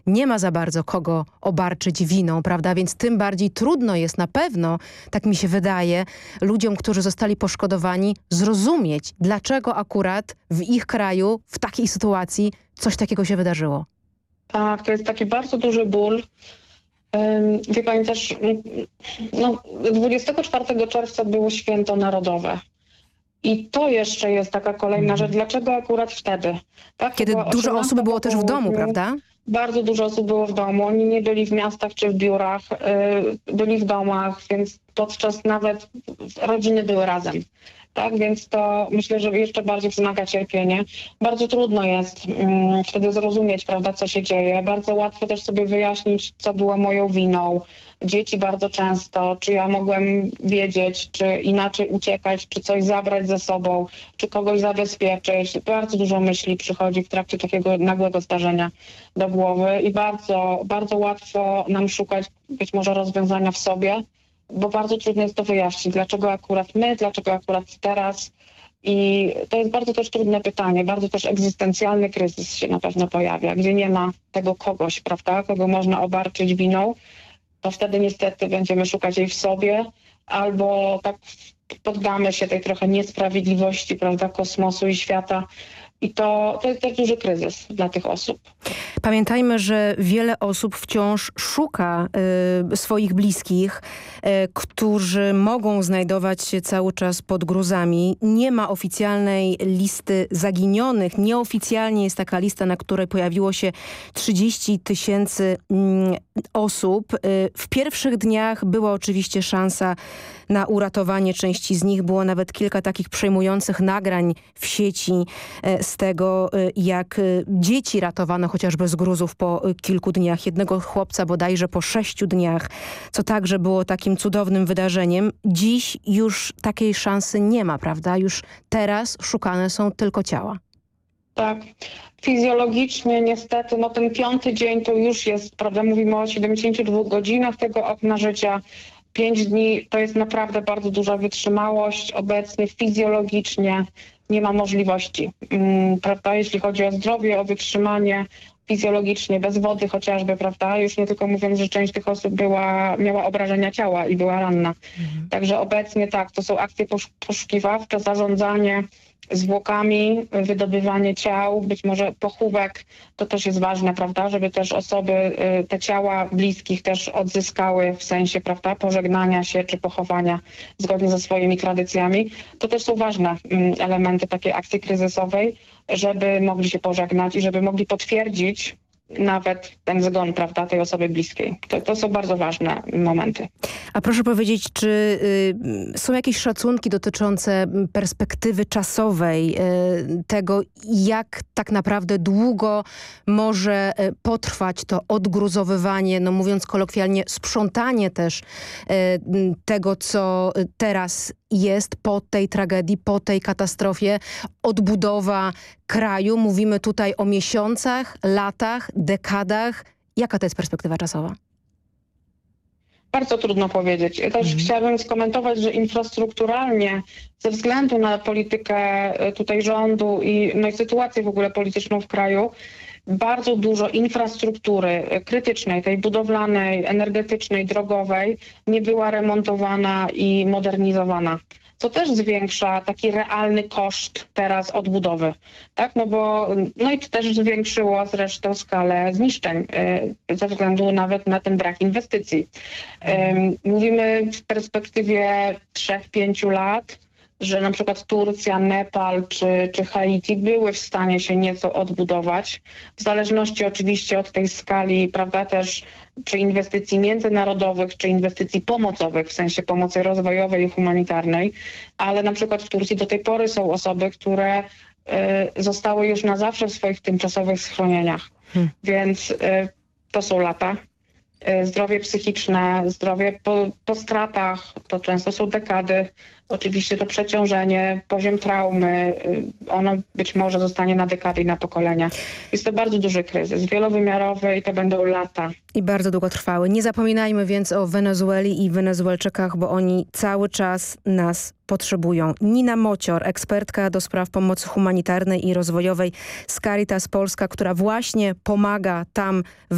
nie ma za bardzo kogo obarczyć winą, prawda? Więc tym bardziej trudno jest na pewno, tak mi się wydaje, ludziom, którzy zostali poszkodowani, zrozumieć, dlaczego akurat w ich kraju, w takiej sytuacji coś takiego się wydarzyło. Tak, to jest taki bardzo duży ból. Wie pani też, 24 czerwca było święto narodowe. I to jeszcze jest taka kolejna rzecz. Dlaczego akurat wtedy? Tak? Kiedy dużo osób było też w domu, prawda? Bardzo dużo osób było w domu. Oni nie byli w miastach czy w biurach, byli w domach, więc podczas nawet rodziny były razem. Tak, więc to myślę, że jeszcze bardziej wzmaga cierpienie. Bardzo trudno jest wtedy zrozumieć, prawda, co się dzieje. Bardzo łatwo też sobie wyjaśnić, co było moją winą. Dzieci bardzo często, czy ja mogłem wiedzieć, czy inaczej uciekać, czy coś zabrać ze sobą, czy kogoś zabezpieczyć. Bardzo dużo myśli przychodzi w trakcie takiego nagłego zdarzenia do głowy i bardzo, bardzo łatwo nam szukać być może rozwiązania w sobie, bo bardzo trudno jest to wyjaśnić, dlaczego akurat my, dlaczego akurat teraz. I to jest bardzo też trudne pytanie, bardzo też egzystencjalny kryzys się na pewno pojawia, gdzie nie ma tego kogoś, prawda, kogo można obarczyć winą, to wtedy niestety będziemy szukać jej w sobie, albo tak poddamy się tej trochę niesprawiedliwości, prawda, kosmosu i świata. I to jest też duży kryzys dla tych osób. Pamiętajmy, że wiele osób wciąż szuka swoich bliskich, którzy mogą znajdować się cały czas pod gruzami. Nie ma oficjalnej listy zaginionych. Nieoficjalnie jest taka lista, na której pojawiło się 30 000 osób. W pierwszych dniach była oczywiście szansa na uratowanie części z nich. Było nawet kilka takich przejmujących nagrań w sieci z tego, jak dzieci ratowano chociażby z gruzów po kilku dniach. Jednego chłopca bodajże po 6 dniach, co także było takim cudownym wydarzeniem. Dziś już takiej szansy nie ma, prawda? Już teraz szukane są tylko ciała. Tak. Fizjologicznie niestety, ten 5. dzień to już jest, prawda, mówimy o 72 godzinach tego okna życia. 5 dni to jest naprawdę bardzo duża wytrzymałość. Obecnie fizjologicznie nie ma możliwości, prawda, jeśli chodzi o zdrowie, o wytrzymanie fizjologicznie, bez wody chociażby, prawda, już nie tylko mówiąc, że część tych osób miała obrażenia ciała i była ranna. Także obecnie tak, to są akcje poszukiwawcze, zarządzanie zwłokami, wydobywanie ciał, być może pochówek, to też jest ważne, prawda, żeby też osoby, te ciała bliskich też odzyskały w sensie, prawda, pożegnania się czy pochowania zgodnie ze swoimi tradycjami. To też są ważne elementy takiej akcji kryzysowej, żeby mogli się pożegnać i żeby mogli potwierdzić nawet ten zgon, prawda, tej osoby bliskiej. To są bardzo ważne momenty. A proszę powiedzieć, czy są jakieś szacunki dotyczące perspektywy czasowej tego, jak tak naprawdę długo może potrwać to odgruzowywanie, mówiąc kolokwialnie, sprzątanie też tego, co teraz jest po tej tragedii, po tej katastrofie, odbudowa kraju. Mówimy tutaj o miesiącach, latach, dekadach. Jaka to jest perspektywa czasowa? Bardzo trudno powiedzieć. Ja też chciałabym skomentować, że infrastrukturalnie ze względu na politykę tutaj rządu i sytuację w ogóle polityczną w kraju, bardzo dużo infrastruktury krytycznej, tej budowlanej, energetycznej, drogowej nie była remontowana i modernizowana. Co też zwiększa taki realny koszt teraz odbudowy, tak? I to też zwiększyło zresztą skalę zniszczeń ze względu nawet na ten brak inwestycji. Mówimy w perspektywie 3-5 lat, że na przykład Turcja, Nepal czy Haiti były w stanie się nieco odbudować, w zależności oczywiście od tej skali, prawda, też czy inwestycji międzynarodowych, czy inwestycji pomocowych, w sensie pomocy rozwojowej i humanitarnej, ale na przykład w Turcji do tej pory są osoby, które zostały już na zawsze w swoich tymczasowych schronieniach, więc to są lata. Zdrowie psychiczne, zdrowie po stratach, to często są dekady. Oczywiście to przeciążenie, poziom traumy, ono być może zostanie na dekady i na pokolenia. Jest to bardzo duży kryzys, wielowymiarowy i to będą lata. I bardzo długotrwały. Nie zapominajmy więc o Wenezueli i Wenezuelczykach, bo oni cały czas nas potrzebują. Nina Mocior, ekspertka do spraw pomocy humanitarnej i rozwojowej z Caritas Polska, która właśnie pomaga tam